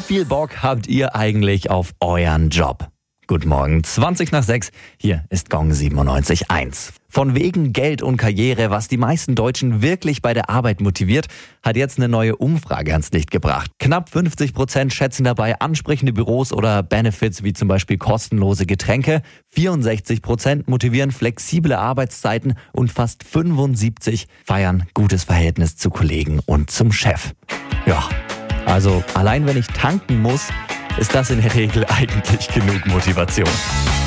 viel Bock habt ihr eigentlich auf euren Job? Guten Morgen, 20 nach 6, hier ist Gong 97.1. Von wegen Geld und Karriere, was die meisten Deutschen wirklich bei der Arbeit motiviert, hat jetzt eine neue Umfrage ans Licht gebracht. Knapp 50% schätzen dabei ansprechende Büros oder Benefits wie zum Beispiel kostenlose Getränke, 64% motivieren flexible Arbeitszeiten und fast 75% feiern gutes Verhältnis zu Kollegen und zum Chef. Ja, also allein wenn ich tanken muss, ist das in der Regel eigentlich genug Motivation.